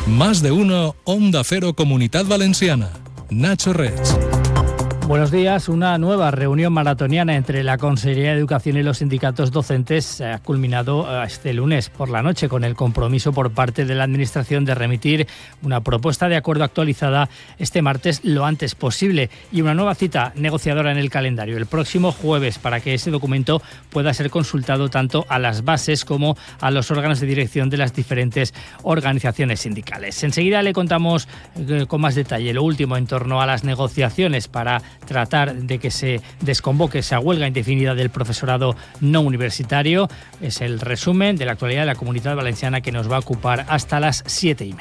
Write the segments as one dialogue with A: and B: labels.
A: Más de uno, Onda Cero Comunidad Valenciana. Nacho Reig.
B: Buenos días. Una nueva reunión maratoniana entre la Consellería de Educación y los sindicatos docentes ha culminado este lunes por la noche con el compromiso por parte de la Administración de remitir una propuesta de acuerdo actualizada este martes lo antes posible y una nueva cita negociadora en el calendario el próximo jueves para que ese documento pueda ser consultado tanto a las bases como a los órganos de dirección de las diferentes organizaciones sindicales. Enseguida le contamos con más detalle lo último en torno a las negociaciones para tratar de que se desconvoque esa huelga indefinida del profesorado no universitario. Es el resumen de la actualidad de la Comunidad Valenciana que nos va a ocupar hasta las 7:30.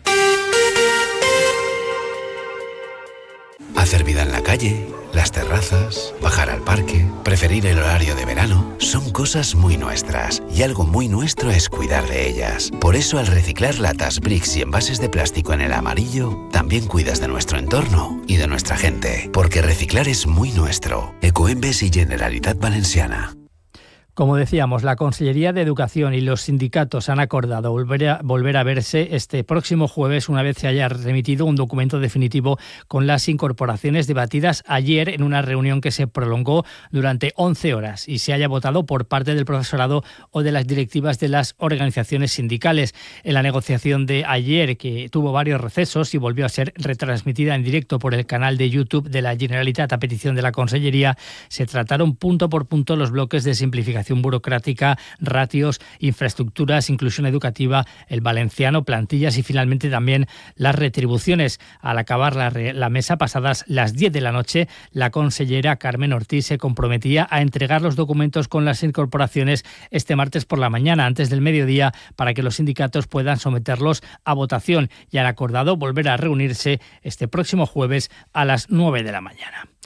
C: Hacer vida en la calle, las terrazas, bajar al parque, preferir el horario de verano, son cosas muy nuestras y algo muy nuestro es cuidar de ellas. Por eso al reciclar latas, bricks y envases de plástico en el amarillo, también cuidas de nuestro entorno y de nuestra gente, porque reciclar es muy nuestro. Ecoembes y Generalitat Valenciana.
B: Como decíamos, la Consellería de Educación y los sindicatos han acordado volver a verse este próximo jueves una vez se haya remitido un documento definitivo con las incorporaciones debatidas ayer en una reunión que se prolongó durante 11 horas y se haya votado por parte del profesorado o de las directivas de las organizaciones sindicales. En la negociación de ayer, que tuvo varios recesos y volvió a ser retransmitida en directo por el canal de YouTube de la Generalitat a petición de la Consellería, se trataron punto por punto los bloques de simplificación burocrática, ratios, infraestructuras, inclusión educativa, el valenciano, plantillas y finalmente también las retribuciones. Al acabar la mesa, pasadas las 10 de la noche, la consellera Carmen Ortiz se comprometía a entregar los documentos con las incorporaciones este martes por la mañana, antes del mediodía, para que los sindicatos puedan someterlos a votación y han acordado volver a reunirse este próximo jueves a las 9 de la mañana.